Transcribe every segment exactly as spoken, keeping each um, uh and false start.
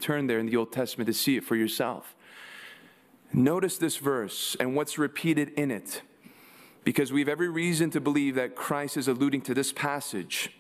turn there in the Old Testament to see it for yourself. Notice this verse and what's repeated in it, because we have every reason to believe that Christ is alluding to this passage.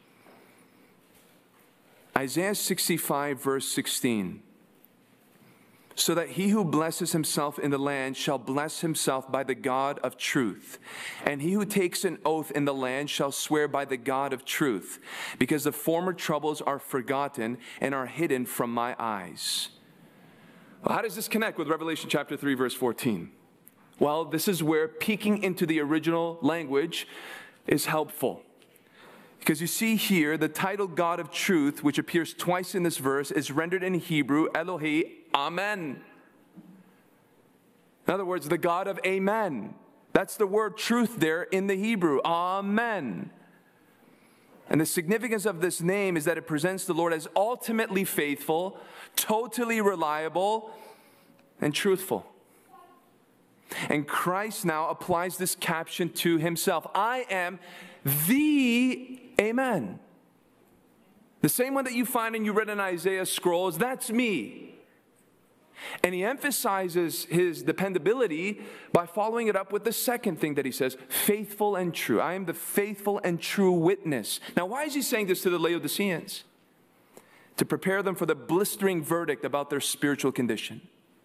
Isaiah sixty-five, verse sixteen. So that he who blesses himself in the land shall bless himself by the God of truth. And he who takes an oath in the land shall swear by the God of truth, because the former troubles are forgotten and are hidden from my eyes. Well, how does this connect with Revelation chapter three, verse fourteen? Well, this is where peeking into the original language is helpful. Because you see here, the title God of Truth, which appears twice in this verse, is rendered in Hebrew, Elohi, Amen. In other words, the God of Amen. That's the word truth there in the Hebrew, Amen. And the significance of this name is that it presents the Lord as ultimately faithful, totally reliable, and truthful. And Christ now applies this caption to himself. I am the Amen. The same one that you find and you read in Isaiah's scrolls, that's me. And he emphasizes his dependability by following it up with the second thing that he says, faithful and true. I am the faithful and true witness. Now, why is he saying this to the Laodiceans? To prepare them for the blistering verdict about their spiritual condition.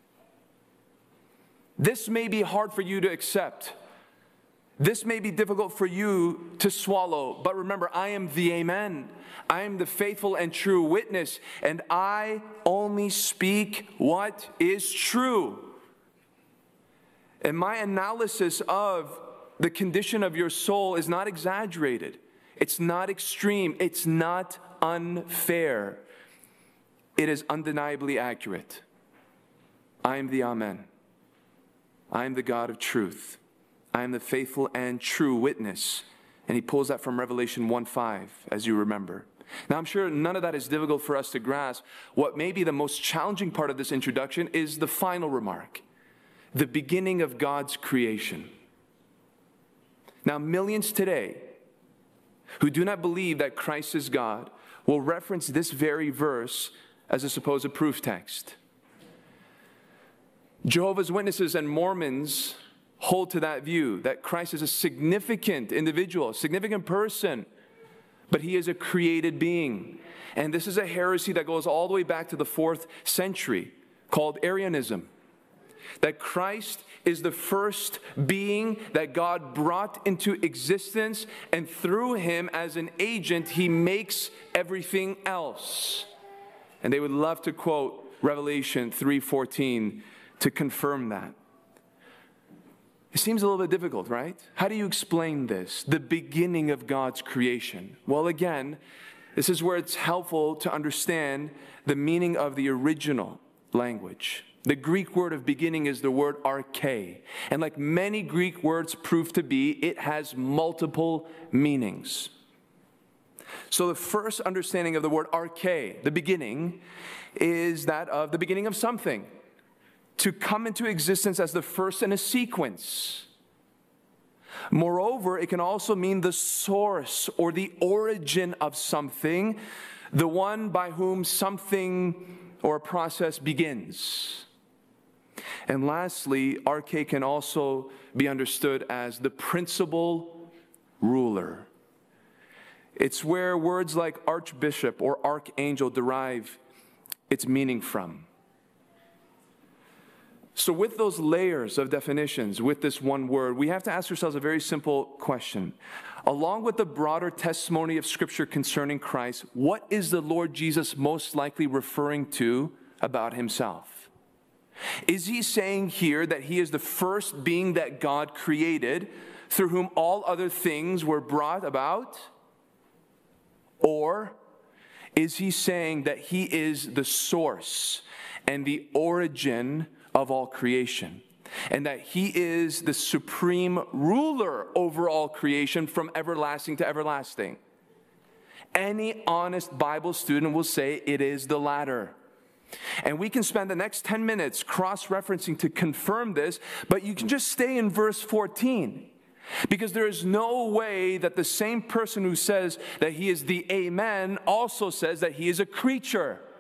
This may be hard for you to accept. This may be difficult for you to swallow, but remember, I am the Amen. I am the faithful and true witness, and I only speak what is true. And my analysis of the condition of your soul is not exaggerated. It's not extreme. It's not unfair. It is undeniably accurate. I am the Amen. I am the God of truth. I am the faithful and true witness. And he pulls that from Revelation one five, as you remember. Now, I'm sure none of that is difficult for us to grasp. What may be the most challenging part of this introduction is the final remark, the beginning of God's creation. Now, millions today who do not believe that Christ is God will reference this very verse as a supposed proof text. Jehovah's Witnesses and Mormons hold to that view, that Christ is a significant individual, a significant person, but he is a created being. And this is a heresy that goes all the way back to the fourth century, called Arianism. That Christ is the first being that God brought into existence, and through him as an agent, he makes everything else. And they would love to quote Revelation three fourteen to confirm that. It seems a little bit difficult, right? How do you explain this? The beginning of God's creation. Well, again, this is where it's helpful to understand the meaning of the original language. The Greek word of beginning is the word arche. And like many Greek words prove to be, it has multiple meanings. So the first understanding of the word arche, the beginning, is that of the beginning of something. To come into existence as the first in a sequence. Moreover, it can also mean the source or the origin of something, the one by whom something or a process begins. And lastly, arche can also be understood as the principal ruler. It's where words like archbishop or archangel derive its meaning from. So with those layers of definitions, with this one word, we have to ask ourselves a very simple question. Along with the broader testimony of Scripture concerning Christ, what is the Lord Jesus most likely referring to about himself? Is he saying here that he is the first being that God created, through whom all other things were brought about? Or is he saying that he is the source and the origin of all creation, and that he is the supreme ruler over all creation from everlasting to everlasting? Any honest Bible student will say it is the latter. And we can spend the next ten minutes cross-referencing to confirm this, but you can just stay in verse fourteen. Because there is no way that the same person who says that he is the Amen also says that he is a creature.